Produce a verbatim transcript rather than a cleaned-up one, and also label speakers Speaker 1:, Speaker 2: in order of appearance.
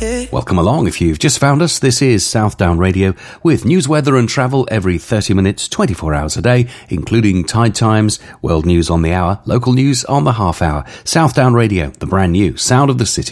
Speaker 1: Welcome along. If you've just found us, this is Southdown Radio with news, weather and travel every thirty minutes, twenty-four hours a day, including tide times, world news on the hour, local news on the half hour. Southdown Radio, the brand new sound of the city.